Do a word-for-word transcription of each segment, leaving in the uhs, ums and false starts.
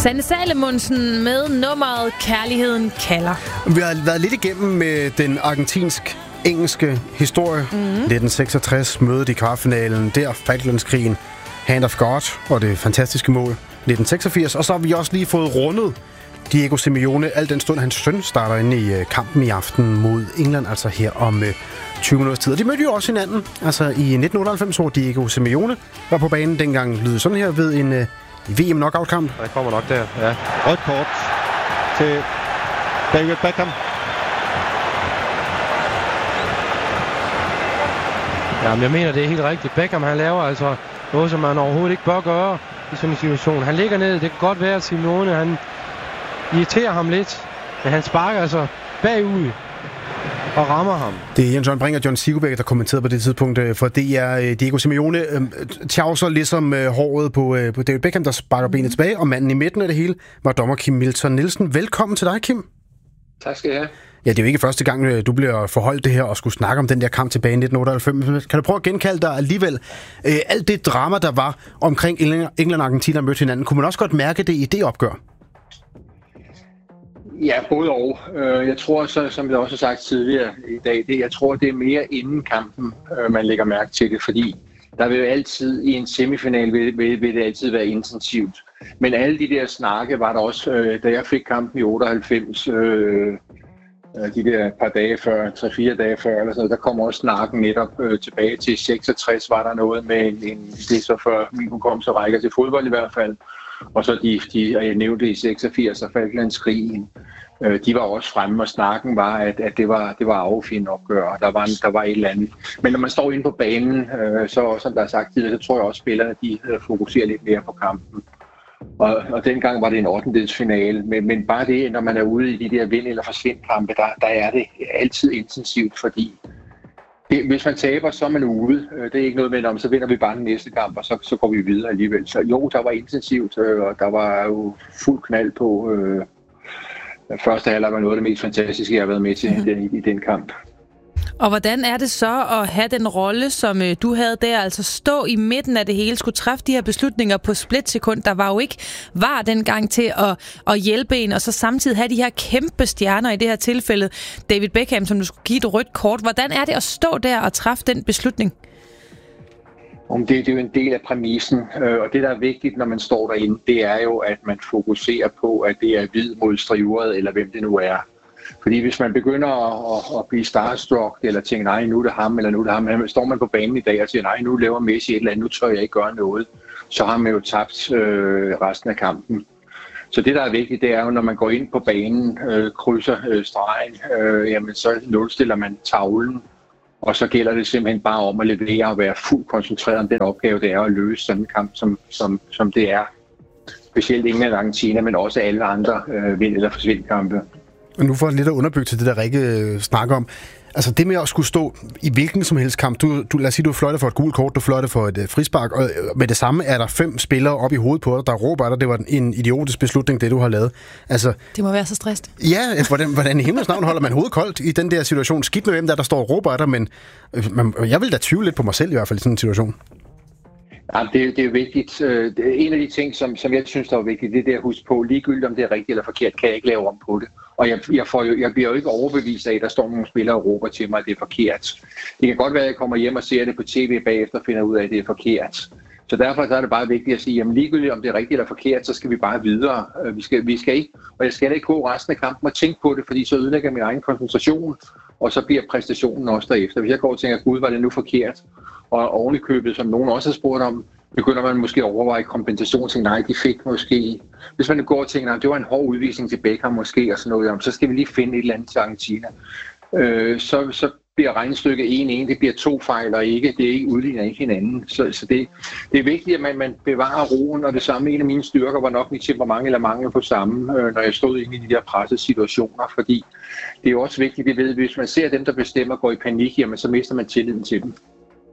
Sanne Salomonsen med nummeret Kærligheden kalder. Vi har været lidt igennem med den argentinsk-engelske historie. Mm. nitten seksogtres mødet i kvartfinalen, der Falklandskrigen, Hand of God og det fantastiske mål nitten seksogfirs. Og så har vi også lige fået rundet Diego Simeone, al den stund hans søn starter inde i kampen i aften mod England, altså her om tyve minutters tid. Og de mødte jo også hinanden, altså i nitten otteoghalvfems, hvor Diego Simeone var på banen dengang, lød sådan her ved en uh, V M knockout-kamp. Der kommer nok der, ja. Rødt kort til David Beckham. Jamen, jeg mener, det er helt rigtigt. Beckham, han laver altså noget, som man overhovedet ikke bør gøre i sådan en situation. Han ligger ned, det kan godt være, at Simeone, han irriterer ham lidt, men han sparker altså bagud og rammer ham. Det er Jens Jørgen Brink og John Sigurbeck, der kommenterede på det tidspunkt, for det er Diego Simeone tjavser ligesom håret på, på David Beckham, der sparker benet tilbage, og manden i midten af det hele var dommer Kim Milton Nielsen. Velkommen til dig, Kim. Tak skal I have. Ja, det er jo ikke første gang, du bliver forholdt det her og skulle snakke om den der kamp tilbage i nitten otteoghalvfems. Kan du prøve at genkalde dig alligevel øh, alt det drama, der var omkring England og Argentina mødte hinanden? Kunne man også godt mærke det i det opgør? Ja, både og. Jeg tror, så, som jeg også har sagt tidligere i dag, det, jeg tror, det er mere inden kampen, man lægger mærke til det, fordi der vil jo altid i en semifinal vil, vil, vil det altid være intensivt. Men alle de der snakke var der også, da jeg fik kampen i otteoghalvfems, øh, de der par dage før, tre-fire dage før, eller sådan noget, der kommer også snakken netop øh, tilbage til seksogtres, var der noget med en, en det er så før min hukommelse rækker til fodbold i hvert fald. Og så de, de jeg nævnte i seksogfirs og Falklandskrigen, øh, de var også fremme, og snakken var, at, at det var, det var affindende opgør, der var, der var et eller andet. Men når man står inde på banen, øh, så som der er sagt tidligere, så tror jeg også, at spillerne de fokuserer lidt mere på kampen. Og, og dengang var det en ottendedelsfinale, men, men bare det, når man er ude i de der vind- eller forsvindkampe, der, der er det altid intensivt, fordi det, hvis man taber, så er man ude. Det er ikke noget med, om så vinder vi bare den næste kamp, og så, så går vi videre alligevel. Så jo, der var intensivt, og der var jo fuld knald på. Øh, første halvleg var noget af det mest fantastiske, jeg har været med til mm-hmm. i, i den kamp. Og hvordan er det så at have den rolle, som øh, du havde der, altså stå i midten af det hele, skulle træffe de her beslutninger på splitsekund? Der var jo ikke var dengang til at, at hjælpe en, og så samtidig have de her kæmpe stjerner, i det her tilfælde David Beckham, som du skulle give et rødt kort. Hvordan er det at stå der og træffe den beslutning? Det, det er jo en del af præmissen, og det, der er vigtigt, når man står derinde, det er jo, at man fokuserer på, at det er hvid mod strivuret, eller hvem det nu er. Fordi hvis man begynder at, at, at blive starstruck, eller tænker, nej, nu er det ham, eller nu er det ham, står man på banen i dag og siger, nej, nu laver Messi et eller andet, nu tør jeg ikke gøre noget, så har man jo tabt øh, resten af kampen. Så det, der er vigtigt, det er jo, når man går ind på banen, øh, krydser øh, stregen, øh, jamen så nulstiller man tavlen, og så gælder det simpelthen bare om at levere og være fuldt koncentreret om den opgave, det er at løse sådan en kamp, som, som, som det er. Specielt England og Argentina, men også alle andre øh, vind- eller forsvindkampe. Og nu får jeg lidt at underbygge til det, der Rikke snakker om. Altså det med at skulle stå i hvilken som helst kamp. Du, du, lad os sige, du fløjter for et gult kort, du fløjter for et uh, frispark, og med det samme er der fem spillere op i hovedet på dig, der råber dig. Det var en idiotisk beslutning, det du har lavet. Altså, det må være så stresset. Ja, hvordan, hvordan i himlens navn holder man hovedet koldt i den der situation? Skidt med hvem der, der står og råber dig, men øh, man, jeg vil da tvivle lidt på mig selv i hvert fald i sådan en situation. Ja, det, det er vigtigt. En af de ting, som, som jeg synes, der er vigtigt, det er det at huske på, ligegyldigt om det er rigtigt eller forkert, kan jeg ikke lave om på det. Og jeg, jeg, får jo, jeg bliver jo ikke overbevist af, at der står nogle spillere og råber til mig, at det er forkert. Det kan godt være, at jeg kommer hjem og ser det på tv bagefter og finder ud af, at det er forkert. Så derfor så er det bare vigtigt at sige, jamen ligegyldigt om det er rigtigt eller forkert, så skal vi bare videre. Vi skal, vi skal ikke, og jeg skal ikke gå resten af kampen og tænke på det, fordi så ødelægger jeg min egen koncentration, og så bliver præstationen også derefter. Hvis jeg går og tænker, gud, var det nu forkert? Og ovenikøbet, som nogen også har spurgt om, begynder man måske at overveje kompensation til, nej, de fik måske. Hvis man går og tænker, det var en hård udvisning til Beckham måske, og sådan noget, så skal vi lige finde et eller andet til Argentina. Øh, så, så bliver regnestykket en en, det bliver to fejl, og ikke, det er ikke udligner ikke hinanden. Så, så det, det er vigtigt, at man, man bevarer roen, og det samme en af mine styrker var nok mit temperament eller mangel på samme, øh, når jeg stod inde i de der pressede situationer, fordi det er jo også vigtigt, at vi ved, at hvis man ser dem, der bestemmer, går i panik, jamen, så mister man tilliden til dem.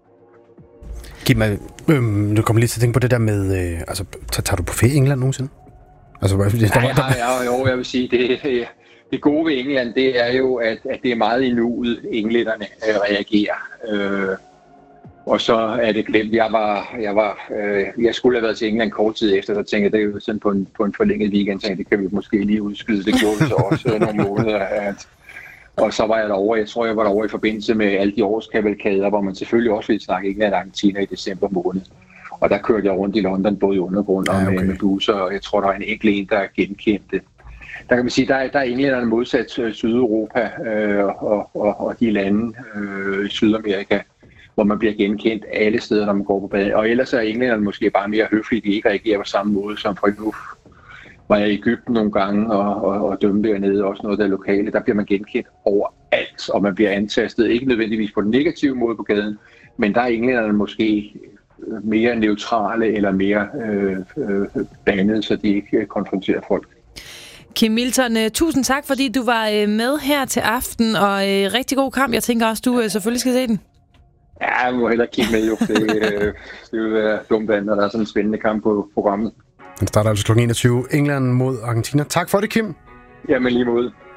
Giv mig, øh, nu kommer lige til at tænke på det der med, øh, altså, tager du på ferie i England nogensinde? Altså, der, der, der, der... Ja, jo, jeg vil sige, det, det gode ved England, det er jo, at, at det er meget i nuet, englænderne øh, reagerer. Øh, Og så er det glemt. Jeg var, jeg var, øh, jeg skulle have været til England kort tid efter, så tænkte jeg, det er jo sådan på en, på en forlænget weekend, så det kan vi måske lige udskyde. Det gjorde vi så også øh, nogle måneder. At, og så var jeg derovre. Jeg tror, jeg var derovre i forbindelse med alle de årskavalkader, hvor man selvfølgelig også ville snakke England og Argentina i december måned. Og der kørte jeg rundt i London, både i undergrund og ja, okay. med, med busser, og jeg tror, der var en enkelt en, der genkendte. Der kan man sige, der, der er englænderne modsat øh, Sydeuropa øh, og, og, og de lande øh, i Sydamerika, hvor man bliver genkendt alle steder, når man går på badet. Og ellers er englænderne måske bare mere høflige, de ikke reagerer på samme måde som for nu. Var jeg i Egypten nogle gange og, og, og dømte dernede, også noget der lokale, der bliver man genkendt overalt, og man bliver antastet, ikke nødvendigvis på den negative måde på gaden, men der er englænderne måske mere neutrale eller mere øh, øh, bandede, så de ikke konfronterer folk. Kim Milton, tusind tak, fordi du var med her til aften, og rigtig god kamp. Jeg tænker også, du selvfølgelig skal se den. Ja, jeg må hellere kigge med, jo. Det, det vil være dumt, når der er sådan en spændende kamp på programmet. Den starter altså klokken enogtyve. England mod Argentina. Tak for det, Kim. Jamen lige mod.